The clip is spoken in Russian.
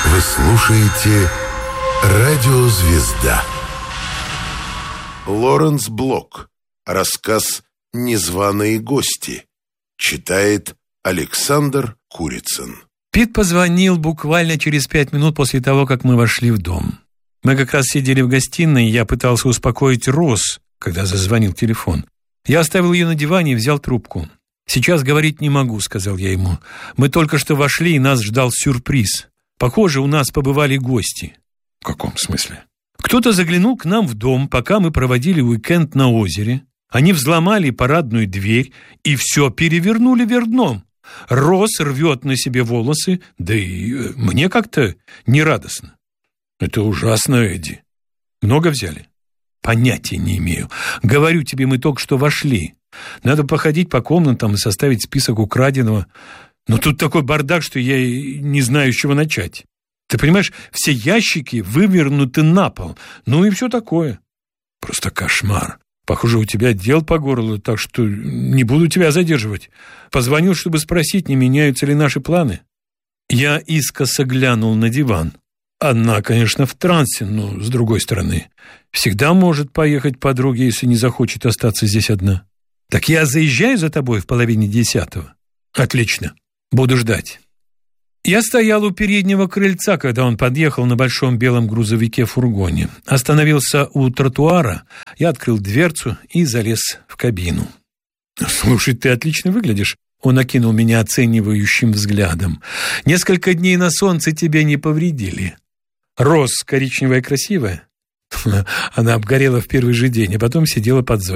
Вы слушаете «Радиозвезда». Лоренс Блок. Рассказ «Незваные гости». Читает Александр Курицын. Пит позвонил буквально через 5 минут после того, как мы вошли в дом. Мы как раз сидели в гостиной, и я пытался успокоить Роз, когда зазвонил телефон. Я оставил ее на диване и взял трубку. «Сейчас говорить не могу», — сказал я ему. «Мы только что вошли, и нас ждал сюрприз. Похоже, у нас побывали гости». «В каком смысле?» «Кто-то заглянул к нам в дом, пока мы проводили уикенд на озере. Они взломали парадную дверь и все перевернули вверх дном. Роз рвет на себе волосы, да и мне как-то нерадостно». «Это ужасно, Эдди. Много взяли?» «Понятия не имею. Говорю тебе, мы только что вошли. Надо походить по комнатам и составить список украденного. Но тут такой бардак, что я не знаю, с чего начать. Ты понимаешь, все ящики вывернуты на пол. Ну и все такое». «Просто кошмар. Похоже, у тебя дел по горло, так что не буду тебя задерживать. Позвонил, чтобы спросить, не меняются ли наши планы». Я искоса глянул на диван. Она, конечно, в трансе, но, с другой стороны, всегда может поехать подруге, если не захочет остаться здесь одна. «Так я заезжаю за тобой в 9:30. «Отлично. Буду ждать». Я стоял у переднего крыльца, когда он подъехал на большом белом грузовике-фургоне. Остановился у тротуара, я открыл дверцу и залез в кабину. «Слушай, ты отлично выглядишь». Он окинул меня оценивающим взглядом. «Несколько дней на солнце тебе не повредили. Роз коричневая красивая?» Она обгорела в первый же день, а потом сидела под зонтиком.